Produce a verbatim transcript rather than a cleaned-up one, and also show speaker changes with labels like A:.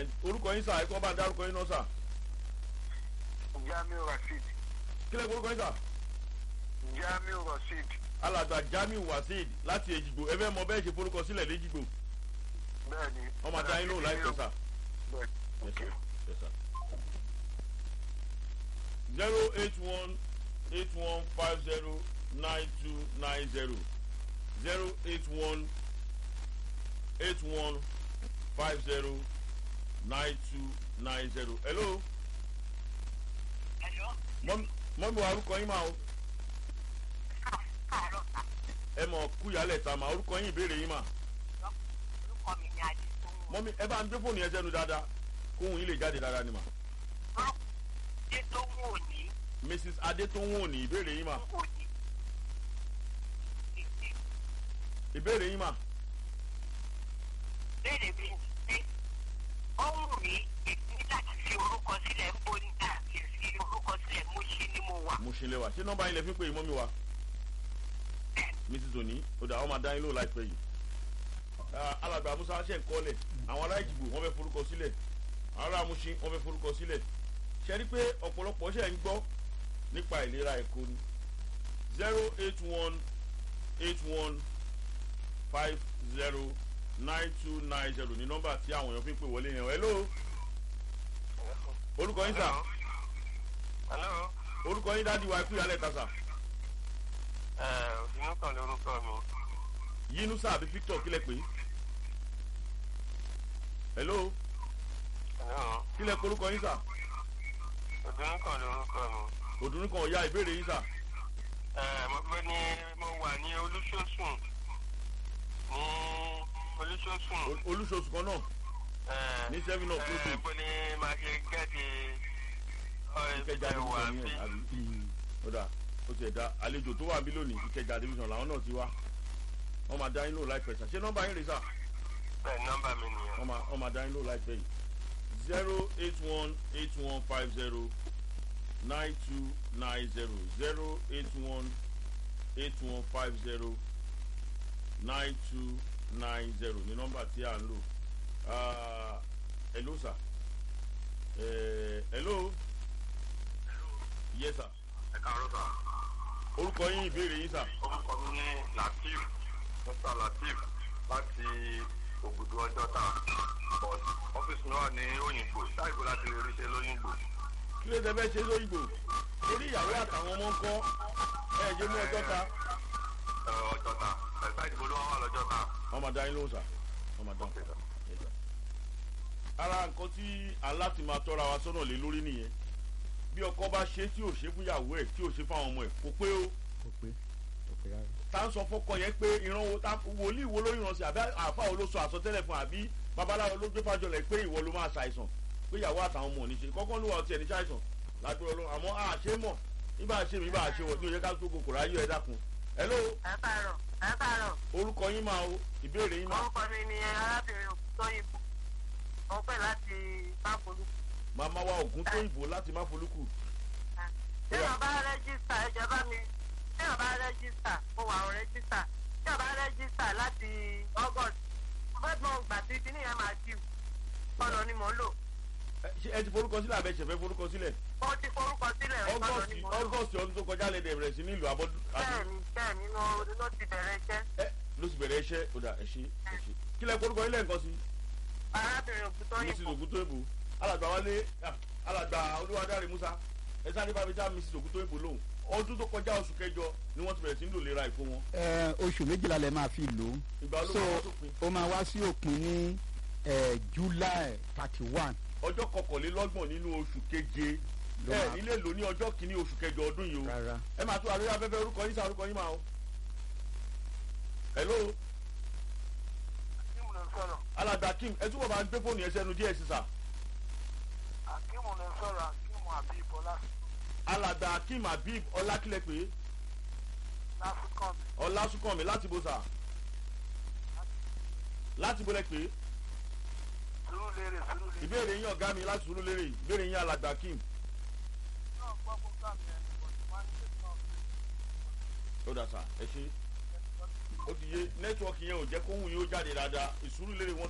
A: orúkọ yín sà ẹ kọ́ bá dárúkọ yín náà sà.
B: Jamiu Rasheed.
A: kílẹ̀ orúkọ yín sà.
B: Jamiu Rasheed.
A: alàgbà Jamiu Rasheed láti Èjìgbò ẹ fẹ́ mọ bẹ́ẹ̀ ṣe forúkọ sílẹ̀ lẹ́jìgbò.
B: Bẹ́ẹ̀ni.
A: ọmọ àti ayé lóhùn láìpẹ́ sà.
B: Bẹ́ẹ̀ni.
A: Yes, sir. Yes, sir. zero eight one eight one five zero nine two nine zero zero eight one eight one five zero nine two nine zero. hello.
C: Hello.
A: mọ́mí mọ́mí wa orúkọ yín máa o.
C: Káàárọ̀ sà.
A: ẹ mọ̀ kúyàlẹ̀ ta ma orúkọ yín ìbéèrè yín mà.
C: Orúkọ mi ni Adé tó ń wọ̀.
A: mọ́mí ẹ bá ń gbé fóònù yẹn sẹ́nu dáadáa kóhun yín lè jáde dáadáa ni mà.
C: Adé tó ń wò ní.
A: mrs adétòun òní ìbéèrè yín mà.
C: Wò ní.
A: ìbéèrè yín mà.
C: Béèrè mi ṣe ó wù mí èmi láti fi orúkọ sílẹ̀ ń bó nígbà kí n fi orúkọ sílẹ̀ mú sí ni mo wà.
A: mo ṣe lẹ́wà ṣé nọ́mbà yín lẹ fi pè é mọ́mí wa. mrs oni ó dà ọmọ adáyín ló láìpẹ́ yìí. alàgbà musa ṣe ń kọ́lẹ̀ àwọn ará ìjìbò wọ́n fẹ́ forúkọ sílẹ̀ àwọn ará amúṣin wọ́n fẹ́ forúkọ sílẹ̀ ṣe rí pé ọ̀pọ̀lọpọ̀ ṣe ń gbọ́ nípa ìlera ẹ̀kọ́ ni zero eight one eight one five zero nine two nine zero ní nọ́mbà tí àwọn èèyàn fi ń pè wọlé yẹn. hello orúkọ yín sà.
B: Hello.
A: orúkọ yín dájú wa ikú ìyálẹ̀ ta sà.
B: Inú kan lórúkọ mi.
A: yínúsà àbí victor kílẹ̀ pé. hello
B: Hello.
A: kílẹ̀ pé orúkọ yín sà.
B: Inú kan lórúkọ mi.
A: òdùnú kan ọ̀ya ìbéèrè yín sà.
B: Mo fẹ́ ní mo wà ní Olúṣòsùn. Ní Olúṣòsùn.
A: olúṣoṣù kan náà ní seven up lóṣù.
B: Bó ni màá ṣe gẹ́ẹ̀tì
A: ìkẹjà division yẹn àbí ọ̀dà ó ti ẹ̀dá àlejò tó wà bí lónìí ìkẹjà division làwọn náà ti wá wọ́n máa dá yín lò láìpẹ́ sà ṣé nọ́mbà yín rè sà.
B: Bẹ́ẹ̀ nọ́mbà mi nìyẹn.
A: wọ́n máa dá yín lò láìpẹ́ yìí zero eight one eight one five zero nine two nine zero zero eight one eight one five zero nine two nine zero ní nọ́mbà tí à ń lò. hello sir. Uh, hello. yes sir.
B: Ẹ káàárọ̀ sà.
A: orúkọ yín ìbéèrè yín sà.
B: Orúkọ mi ní Latif Mr Latif láti Ògùdù Ọjọ́ta but ọ́fíìsì mi wà ní Òyìnbó ṣáìbò láti lè ríṣẹ́ lóyìnbó.
A: kí ló dé fẹ́ ṣe lóyìnbó torí ìyàwó àtàwọn ọmọ ń kọ́ ẹ̀ jẹ́ mú Ọjọ́ta.
B: Ọjọ́ta ẹ̀ka ìdìbò ló wà lọ́jọ́ta.
A: wọ́n máa dá yín lóhùn sà wọ́n máa dá yín lóhùn. ara nǹkan tí aláti máa tọ́ra wa sọ́nà lé lórí nìyẹn bí ọkọ bá ṣe tí ò ṣe fún ìyàwó ẹ̀ tí ò ṣe fáwọn ọmọ ẹ̀ kò pé o.
D: kò pé kò pé rárá.
A: tá ń sọ fọkọ yẹn pé ìran wo tá wòlíì wo ló yàn sí àbí àfa wo ló sọ àsọtẹ́lẹ̀ fún àbí babaláwo ló gbé fàjọlẹ̀ pé ìwọ ló máa ṣàìsàn pé ìyàwó àtàwọn ọmọ ò ní ṣe kọ́kọ́ ló wà ọtí ẹ̀ ní ṣàìsàn lágbóró ló àmọ́ àṣé mọ̀ nígbà ṣe mi bá ṣe wọ̀ ní òye ká tó kòkòrò ayé ẹ̀ dákun. hello.
C: Ẹ káàárọ̀. Ẹ káàárọ̀.
A: orúkọ yín máa o ìbéèrè yín máa.
C: Orúkọ mi ni arábìnrin Tóyìnbó. Mo pè láti Máfolúkù.
A: màmá wa ògùn tó ìbò láti má folúkù.
C: Tí o bá rẹ́gísítà ìjọba mi, tí o bá rẹ́gísítà, mo wà ó rẹ́gísítà. Tí o bá rẹ́gísítà láti August, mo fẹ́ mọ gbà tí kíní yẹn máa dì. Ọ̀nà ni mò ń lò.
A: ṣé ẹ ti forúkọ sílẹ̀ àbẹ̀ ṣẹ̀fẹ̀ forúkọ sílẹ̀.
C: Mo ti forúkọ sílẹ̀ ọ̀nà
A: August
C: ni mò ń lò.
A: August ọdún tó kọjá lẹ́dẹ̀ bẹ̀rẹ̀ sí nílùú abọ́dún.
C: Bẹ́ẹ̀ni bẹ́ẹ̀ni ló ti bẹ̀rẹ̀ iṣẹ́.
A: ẹ ló sì bẹ̀rẹ̀ iṣẹ́ ó dà ẹ ṣe ẹ ṣe kílẹ̀ forúkọ ilé nǹkan sí.
C: Arábìnrin Ògùntóyìnbó.
A: mrs Ògúntóyìnbó alàgbà wálé alàgbà olúwadáre musa ẹ sáré bá mi dá mrs Ògúntóyìnbó lóhùn ọdún tó kọjá oṣù kẹjọ ni wọ́n ti bẹ̀rẹ̀ sí ń lò lera ìfún wọn.
D: ẹ oṣù méjìlá lẹ máa fi lò
A: ìgbà
D: ó
A: ló
D: so
A: máa wá sópin.
D: ó máa wá sí òpin ní ẹ july thirty one.
A: ọjọ́ kọkànlélọ́gbọ̀n nínú oṣù keje
D: Ló
A: ẹ
D: máa-
A: nílé lò ní ọjọ́ kìíní oṣù kẹjọ ọdún yìí o
D: rárá.
A: ẹ máa tó àríyá afẹ́fẹ́ orúkọ yín sá orúkọ yín máa o. hello
B: Akíìmù ló ń sọ̀rọ̀.
A: alàgbà kim ẹ túbọ̀ máa ń gbé fóònù yẹn sẹ́nu díẹ̀ sísà.
B: Akíìmù ló ń sọ̀rọ̀ Akíìmù Habib Ọlá
A: alàgbà kim habib ọlákìlẹ̀ pé
B: lásìkò mi.
A: ọlásùnkànmí láti bó sà láti bó lẹ pé
B: Sùúrùlérè Sùúrùlérè.
A: ìbéèrè yín ọ̀gá mi láti sùúrù lérè ìbéèrè yín alàgbà kim.
B: Náà gbọ́ program yẹn ni wọ́n ti máa ń ṣe náà.
A: ó dà sà ẹ ṣe ó ti yé nẹ́tíwọ́ọ̀kì yẹn ò jẹ́ kóhùn yóò jáde dáadáa ìsúrù lérè wọn